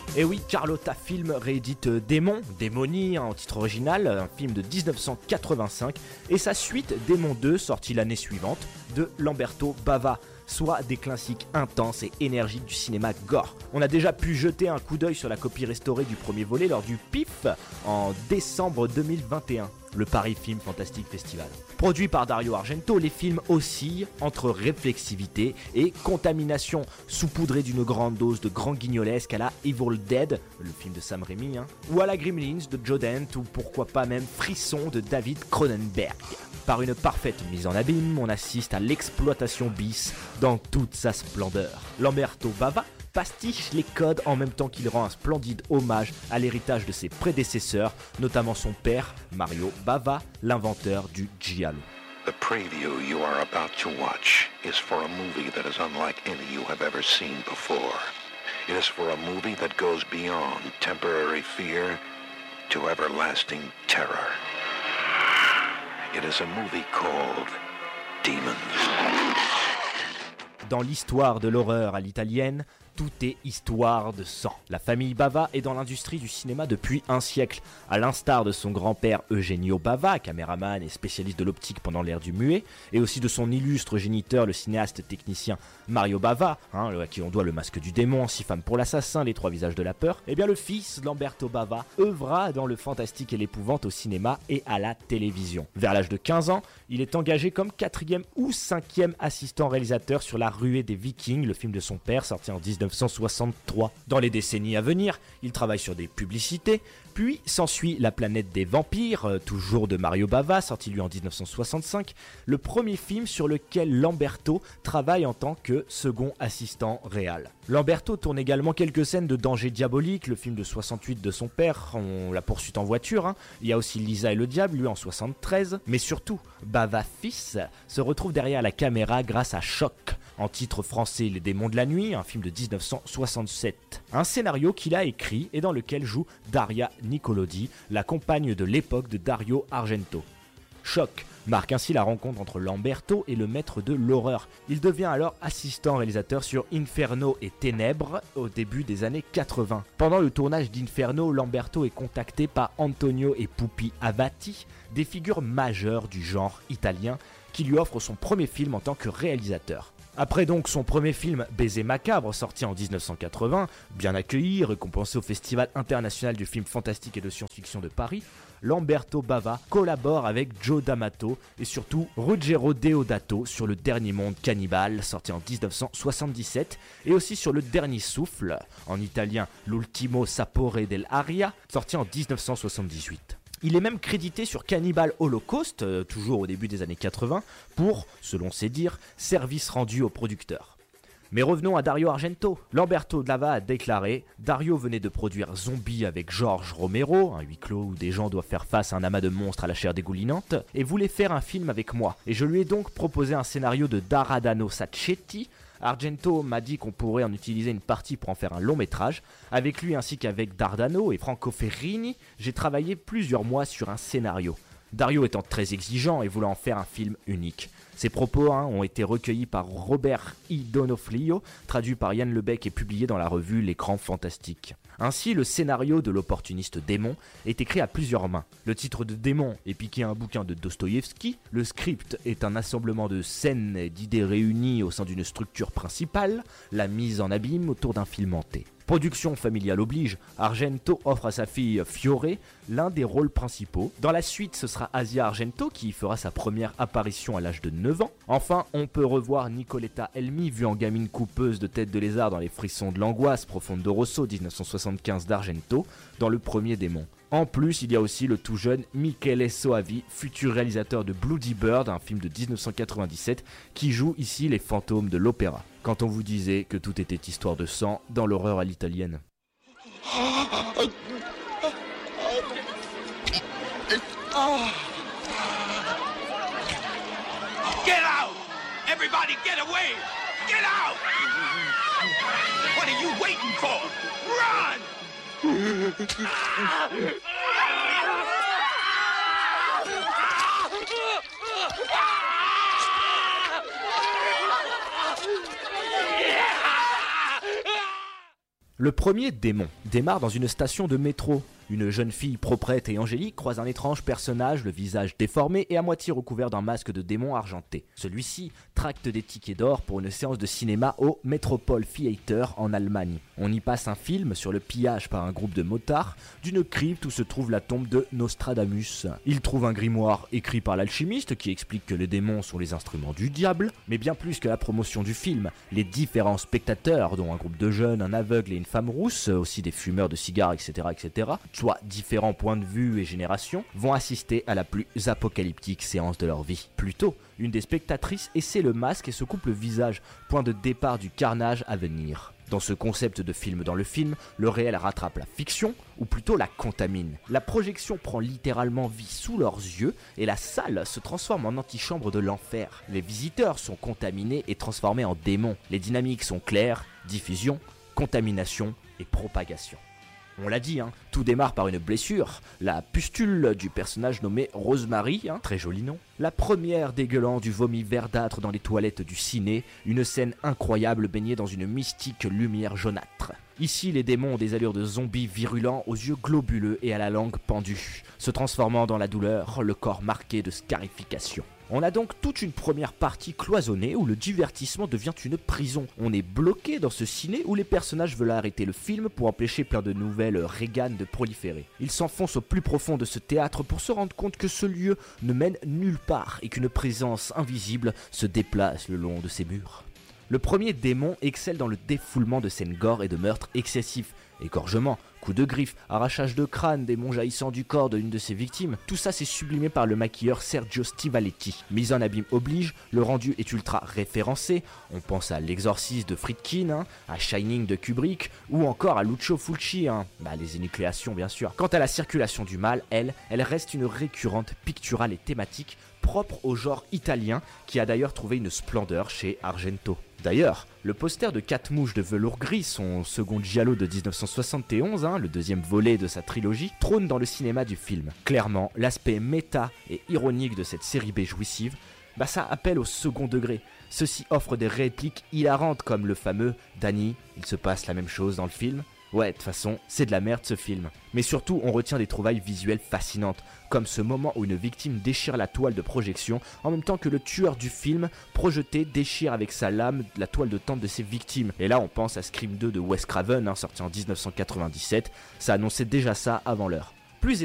Et oui, Carlotta Film réédite Démon, Démonie en titre original, un film de 1985, et sa suite Démon 2, sorti l'année suivante, de Lamberto Bava, soit des classiques intenses et énergiques du cinéma gore. On a déjà pu jeter un coup d'œil sur la copie restaurée du premier volet lors du PIF en décembre 2021, le Paris Film Fantastic Festival. Produit par Dario Argento, les films oscillent entre réflexivité et contamination, saupoudrés d'une grande dose de grand guignolesque à la Evil Dead, le film de Sam Raimi, ou à la Gremlins de Joe Dante, ou pourquoi pas même Frisson de David Cronenberg. Par une parfaite mise en abîme, on assiste à l'exploitation bis dans toute sa splendeur. Lamberto Bava pastiche les codes en même temps qu'il rend un splendide hommage à l'héritage de ses prédécesseurs, notamment son père, Mario Bava, l'inventeur du giallo. The preview you are about to watch is for a movie that is unlike any you have ever seen before. It is for a movie that goes beyond temporary fear to everlasting terror. It is a movie called Demons. Dans l'histoire de l'horreur à l'italienne, tout est histoire de sang. La famille Bava est dans l'industrie du cinéma depuis un siècle. À l'instar de son grand-père Eugenio Bava, caméraman et spécialiste de l'optique pendant l'ère du muet, et aussi de son illustre géniteur, le cinéaste technicien Mario Bava, à qui on doit Le Masque du Démon, Six femmes pour l'assassin, Les Trois visages de la peur, eh bien le fils Lamberto Bava œuvra dans le fantastique et l'épouvante au cinéma et à la télévision. Vers l'âge de 15 ans, il est engagé comme 4e ou 5e assistant réalisateur sur La Ruée des Vikings, le film de son père sorti en 1963. Dans les décennies à venir, il travaille sur des publicités, puis s'ensuit La planète des vampires, toujours de Mario Bava, sorti lui en 1965, le premier film sur lequel Lamberto travaille en tant que second assistant réal. Lamberto tourne également quelques scènes de Danger diabolique, le film de 68 de son père, on la poursuit en voiture, Il y a aussi Lisa et le diable, lui en 73, mais surtout, Bava fils se retrouve derrière la caméra grâce à Choc, en titre français Les démons de la nuit, un film de 1967. Un scénario qu'il a écrit et dans lequel joue Daria Nicolodi, la compagne de l'époque de Dario Argento. Choc marque ainsi la rencontre entre Lamberto et le maître de l'horreur. Il devient alors assistant réalisateur sur Inferno et Ténèbres au début des années 80. Pendant le tournage d'Inferno, Lamberto est contacté par Antonio et Pupi Avati, des figures majeures du genre italien, qui lui offrent son premier film en tant que réalisateur. Après donc son premier film Baiser macabre, sorti en 1980, bien accueilli, récompensé au Festival international du film fantastique et de science-fiction de Paris, Lamberto Bava collabore avec Joe D'Amato et surtout Ruggero Deodato sur Le Dernier Monde Cannibale, sorti en 1977, et aussi sur Le Dernier Souffle, en italien L'Ultimo Sapore dell'Aria, sorti en 1978. Il est même crédité sur Cannibal Holocaust, toujours au début des années 80, pour, selon ses dires, service rendu au producteur. Mais revenons à Dario Argento. Lamberto Bava a déclaré « Dario venait de produire Zombie avec George Romero, un huis clos où des gens doivent faire face à un amas de monstres à la chair dégoulinante, et voulait faire un film avec moi. Et je lui ai donc proposé un scénario de Daradano Sacchetti. Argento m'a dit qu'on pourrait en utiliser une partie pour en faire un long métrage. Avec lui ainsi qu'avec Dardano et Franco Ferrini, j'ai travaillé plusieurs mois sur un scénario. Dario étant très exigeant et voulant en faire un film unique. Ses propos ont été recueillis par Robert I. Donofrio, traduit par Yann Lebec et publié dans la revue L'Écran Fantastique. Ainsi, le scénario de l'opportuniste Démon est écrit à plusieurs mains. Le titre de Démon est piqué à un bouquin de Dostoïevski. Le script est un assemblement de scènes et d'idées réunies au sein d'une structure principale, la mise en abîme autour d'un film hanté. Production familiale oblige, Argento offre à sa fille Fiore l'un des rôles principaux. Dans la suite, ce sera Asia Argento qui fera sa première apparition à l'âge de 9 ans. Enfin, on peut revoir Nicoletta Elmi, vue en gamine coupeuse de tête de lézard dans Les frissons de l'angoisse profonde de Rosso 1975 d'Argento, dans le premier Démon. En plus, il y a aussi le tout jeune Michele Soavi, futur réalisateur de Bloody Bird, un film de 1997, qui joue ici les fantômes de l'opéra. Quand on vous disait que tout était histoire de sang dans l'horreur à l'italienne. Get out! Everybody get away! Get out! What are you waiting for? Run! Le premier démon démarre dans une station de métro. Une jeune fille proprette et angélique croise un étrange personnage, le visage déformé et à moitié recouvert d'un masque de démon argenté. Celui-ci tracte des tickets d'or pour une séance de cinéma au Metropole Theater en Allemagne. On y passe un film sur le pillage par un groupe de motards d'une crypte où se trouve la tombe de Nostradamus. Il trouve un grimoire écrit par l'alchimiste qui explique que les démons sont les instruments du diable, mais bien plus que la promotion du film, les différents spectateurs, dont un groupe de jeunes, un aveugle et une femme rousse, aussi des fumeurs de cigares, etc., soit différents points de vue et générations, vont assister à la plus apocalyptique séance de leur vie. Plus tôt, une des spectatrices essaie le masque et se coupe le visage, point de départ du carnage à venir. Dans ce concept de film dans le film, le réel rattrape la fiction, ou plutôt la contamine. La projection prend littéralement vie sous leurs yeux, et la salle se transforme en antichambre de l'enfer. Les visiteurs sont contaminés et transformés en démons. Les dynamiques sont claires, diffusion, contamination et propagation. On l'a dit, tout démarre par une blessure, la pustule du personnage nommé Rosemary, très joli nom. La première dégueulant du vomi verdâtre dans les toilettes du ciné, une scène incroyable baignée dans une mystique lumière jaunâtre. Ici, les démons ont des allures de zombies virulents aux yeux globuleux et à la langue pendue, se transformant dans la douleur, le corps marqué de scarification. On a donc toute une première partie cloisonnée où le divertissement devient une prison. On est bloqué dans ce ciné où les personnages veulent arrêter le film pour empêcher plein de nouvelles Reagan de proliférer. Ils s'enfoncent au plus profond de ce théâtre pour se rendre compte que ce lieu ne mène nulle part et qu'une présence invisible se déplace le long de ses murs. Le premier démon excelle dans le défoulement de scènes gore et de meurtres excessifs. Égorgement, coups de griffe, arrachage de crâne, démons jaillissant du corps d'une de ses victimes, tout ça c'est sublimé par le maquilleur Sergio Stivaletti. Mise en abîme oblige, le rendu est ultra référencé, on pense à L'Exorciste de Friedkin, à Shining de Kubrick, ou encore à Lucio Fulci, les énucléations bien sûr. Quant à la circulation du mal, elle reste une récurrente picturale et thématique propre au genre italien qui a d'ailleurs trouvé une splendeur chez Argento. D'ailleurs, le poster de 4 mouches de velours gris, son second giallo de 1971, le deuxième volet de sa trilogie, trône dans le cinéma du film. Clairement, l'aspect méta et ironique de cette série B jouissive, ça appelle au second degré. Ceci offre des répliques hilarantes comme le fameux « Danny, il se passe la même chose dans le film ?» Ouais, de toute façon, c'est de la merde ce film. Mais surtout, on retient des trouvailles visuelles fascinantes, comme ce moment où une victime déchire la toile de projection, en même temps que le tueur du film, projeté, déchire avec sa lame la toile de tente de ses victimes. Et là, on pense à Scream 2 de Wes Craven, sorti en 1997, ça annonçait déjà ça avant l'heure.